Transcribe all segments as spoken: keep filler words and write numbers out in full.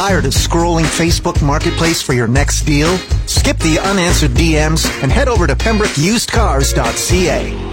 Tired of scrolling Facebook Marketplace for your next deal? Skip the unanswered D Ms and head over to pembroke used cars dot c a.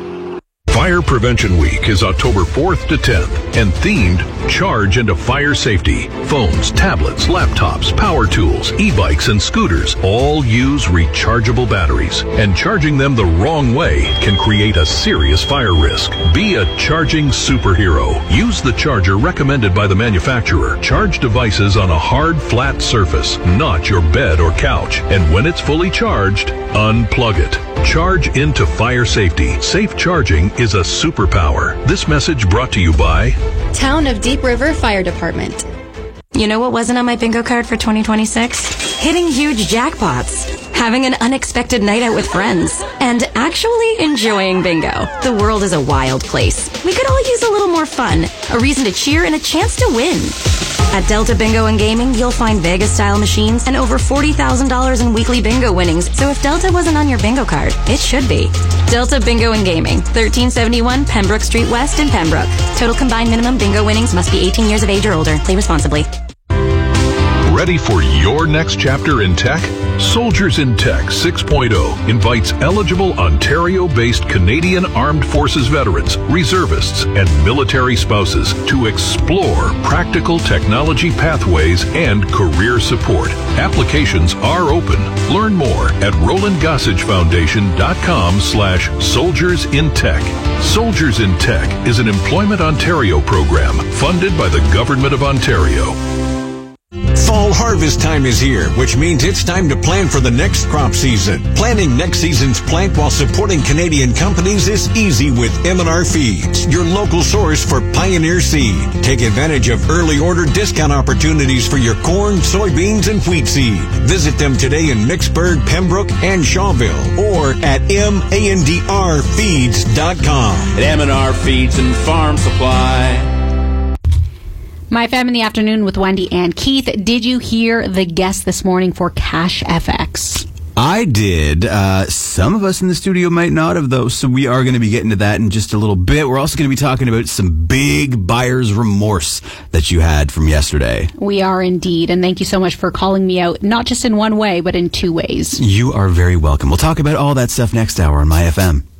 Fire Prevention Week is October fourth to tenth and themed Charge into Fire Safety. Phones, tablets, laptops, power tools, e-bikes, and scooters all use rechargeable batteries, and charging them the wrong way can create a serious fire risk. Be a charging superhero. Use the charger recommended by the manufacturer. Charge devices on a hard, flat surface, not your bed or couch. And when it's fully charged, unplug it. Charge into fire safety. Safe charging is a superpower. This message brought to you by Town of Deep River Fire Department. You know what wasn't on my bingo card for twenty twenty-six? Hitting huge jackpots, having an unexpected night out with friends, and actually enjoying bingo. The world is a wild place. We could all use a little more fun, a reason to cheer, and a chance to win. At Delta Bingo and Gaming, you'll find Vegas-style machines and over forty thousand dollars in weekly bingo winnings. So if Delta wasn't on your bingo card, it should be. Delta Bingo and Gaming, thirteen seventy-one Pembroke Street West in Pembroke. Total combined minimum bingo winnings must be eighteen years of age or older. Play responsibly. Ready for your next chapter in tech? Soldiers in Tech six point oh invites eligible Ontario-based Canadian Armed Forces veterans, reservists, and military spouses to explore practical technology pathways and career support. Applications are open. Learn more at roland gossage foundation dot com slash soldiers in tech. Soldiers in Tech is an Employment Ontario program funded by the Government of Ontario. Fall harvest time is here, which means it's time to plan for the next crop season. Planning next season's plant while supporting Canadian companies is easy with M and R Feeds, your local source for Pioneer seed. Take advantage of early order discount opportunities for your corn, soybeans, and wheat seed. Visit them today in Mixburg, Pembroke, and Shawville, or at m and r feeds dot com. At M and R Feeds and Farm Supply. My Fam in the Afternoon with Wendy and Keith. Did you hear the guest this morning for Cash F X? I did. Uh, some of us in the studio might not have, though, so we are going to be getting to that in just a little bit. We're also going to be talking about some big buyer's remorse that you had from yesterday. We are indeed, and thank you so much for calling me out, not just in one way, but in two ways. You are very welcome. We'll talk about all that stuff next hour on My F M.